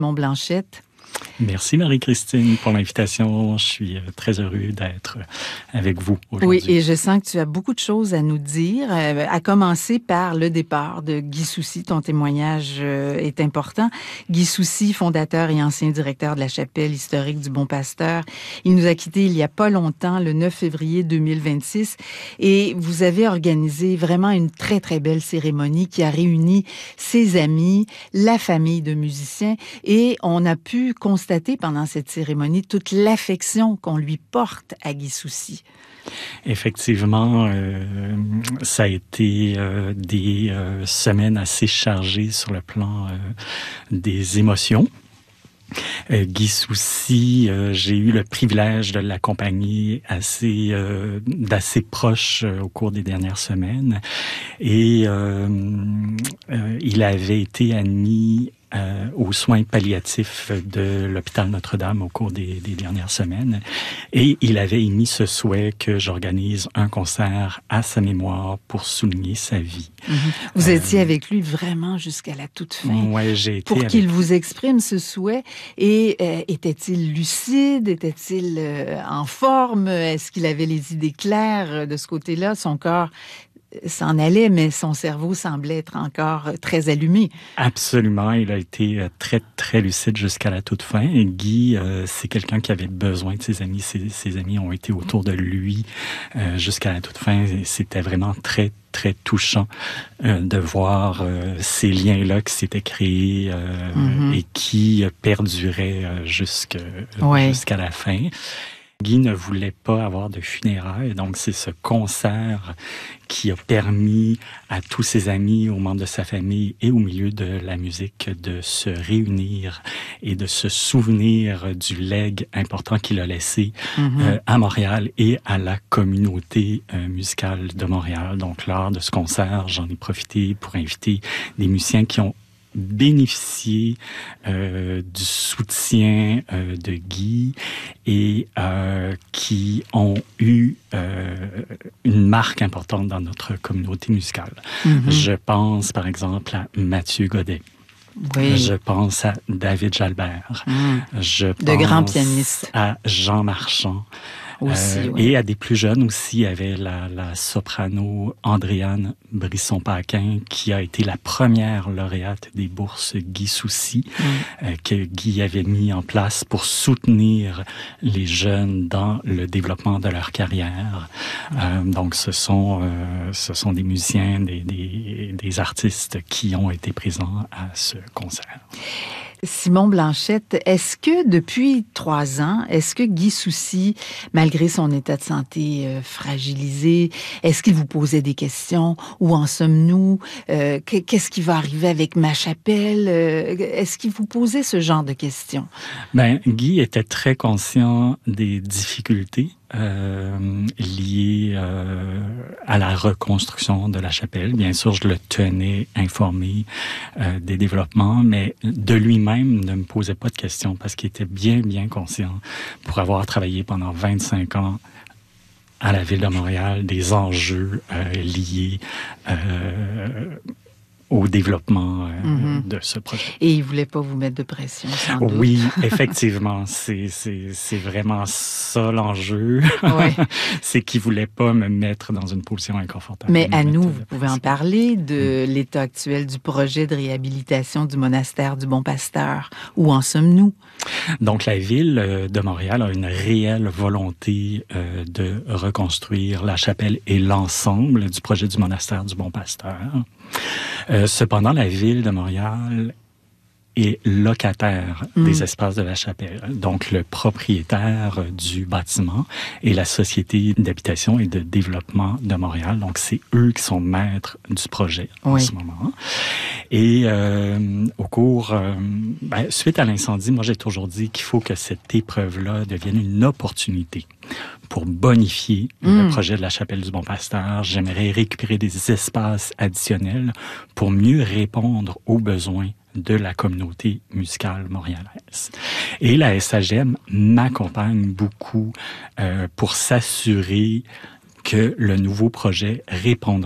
Simon Blanchette. Merci Marie-Christine pour l'invitation. Je suis très heureux d'être avec vous aujourd'hui. Oui, et je sens que tu as beaucoup de choses à nous dire, à commencer par le départ de Guy Soucy. Ton témoignage est important. Guy Soucy, fondateur et ancien directeur de la chapelle historique du Bon Pasteur. Il nous a quittés il y a pas longtemps, le 9 février 2026. Et vous avez organisé vraiment une très, très belle cérémonie qui a réuni ses amis, la famille de musiciens. Et on a pu constater pendant cette cérémonie toute l'affection qu'on lui porte à Guy Soucy. Effectivement, ça a été des semaines assez chargées sur le plan des émotions. Guy Soucy, j'ai eu le privilège de l'accompagner d'assez proche au cours des dernières semaines. Et il avait été admis aux soins palliatifs de l'hôpital Notre-Dame au cours des dernières semaines. Et il avait émis ce souhait que j'organise un concert à sa mémoire pour souligner sa vie. Mm-hmm. Vous étiez avec lui vraiment jusqu'à la toute fin. Oui, j'ai été pour qu'il vous exprime ce souhait. Et était-il lucide? Était-il en forme? Est-ce qu'il avait les idées claires de ce côté-là? Son corps s'en allait, mais son cerveau semblait être encore très allumé. Absolument. Il a été très, très lucide jusqu'à la toute fin. Et Guy, c'est quelqu'un qui avait besoin de ses amis. Ses amis ont été autour de lui jusqu'à la toute fin. Et c'était vraiment très, très touchant de voir ces liens-là qui s'étaient créés et qui perduraient jusqu'à la fin. Guy ne voulait pas avoir de funérailles, donc c'est ce concert qui a permis à tous ses amis, aux membres de sa famille et au milieu de la musique de se réunir et de se souvenir du legs important qu'il a laissé à Montréal et à la communauté musicale de Montréal. Donc lors de ce concert, j'en ai profité pour inviter des musiciens qui ont bénéficié du soutien de Guy et qui ont eu une marque importante dans notre communauté musicale. Je pense par exemple à Mathieu Godet. Oui. Je pense à David Jalbert. Je pense de grands pianistes. À Jean Marchand. Aussi, et à des plus jeunes aussi, il y avait la soprano Andréane Brisson-Paquin, qui a été la première lauréate des bourses Guy Soucy, que Guy avait mis en place pour soutenir les jeunes dans le développement de leur carrière. Donc, ce sont des musiciens, des artistes qui ont été présents à ce concert. Simon Blanchette, est-ce que depuis 3 ans, est-ce que Guy Soucy, malgré son état de santé fragilisé, est-ce qu'il vous posait des questions? Où en sommes-nous? Qu'est-ce qui va arriver avec ma chapelle? Est-ce qu'il vous posait ce genre de questions? Guy était très conscient des difficultés liées à la reconstruction de la chapelle. Bien sûr, je le tenais informé des développements, mais de lui-même ne me posait pas de questions parce qu'il était bien, bien conscient, pour avoir travaillé pendant 25 ans à la Ville de Montréal, des enjeux liés au développement de ce projet. Et il voulait pas vous mettre de pression, sans doute. Oui, effectivement, c'est vraiment ça l'enjeu. Ouais. C'est qu'il voulait pas me mettre dans une position inconfortable. Mais à nous, vous pouvez en parler de l'état actuel du projet de réhabilitation du monastère du Bon Pasteur. Où en sommes-nous? Donc, la Ville de Montréal a une réelle volonté de reconstruire la chapelle et l'ensemble du projet du monastère du Bon Pasteur. Cependant, la Ville de Montréal est locataire des espaces de la chapelle. Donc, le propriétaire du bâtiment est la Société d'habitation et de développement de Montréal. Donc, c'est eux qui sont maîtres du projet en ce moment. Et au cours, suite à l'incendie, moi, j'ai toujours dit qu'il faut que cette épreuve-là devienne une opportunité pour bonifier le projet de la chapelle du Bon Pasteur. J'aimerais récupérer des espaces additionnels pour mieux répondre aux besoins de la communauté musicale montréalaise. Et la SAGM m'accompagne beaucoup pour s'assurer que le nouveau projet répondra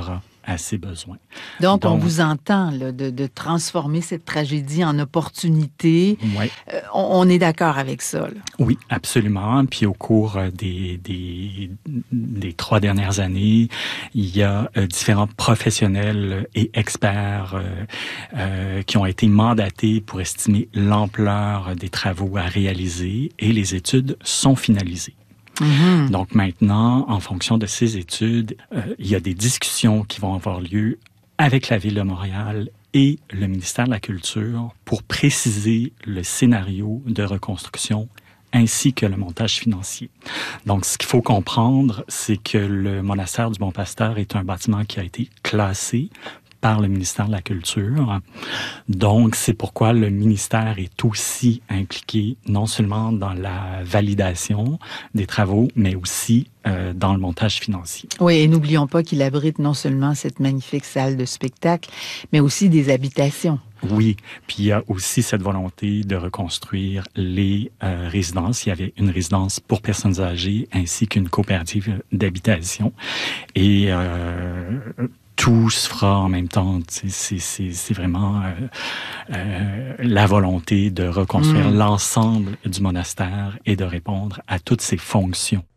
à ses besoins. Donc on vous entend là, de transformer cette tragédie en opportunité. Ouais. On est d'accord avec ça. Là. Oui, absolument. Puis au cours des 3 dernières années, il y a différents professionnels et experts qui ont été mandatés pour estimer l'ampleur des travaux à réaliser et les études sont finalisées. Mm-hmm. Donc maintenant, en fonction de ces études, il y a des discussions qui vont avoir lieu avec la Ville de Montréal et le ministère de la Culture pour préciser le scénario de reconstruction ainsi que le montage financier. Donc, ce qu'il faut comprendre, c'est que le monastère du Bon Pasteur est un bâtiment qui a été classé par le ministère de la Culture. Donc, c'est pourquoi le ministère est aussi impliqué non seulement dans la validation des travaux, mais aussi dans le montage financier. Oui, et n'oublions pas qu'il abrite non seulement cette magnifique salle de spectacle, mais aussi des habitations. Oui, puis il y a aussi cette volonté de reconstruire les résidences. Il y avait une résidence pour personnes âgées ainsi qu'une coopérative d'habitation. Et tout se fera en même temps. C'est vraiment la volonté de reconstruire l'ensemble du monastère et de répondre à toutes ses fonctions.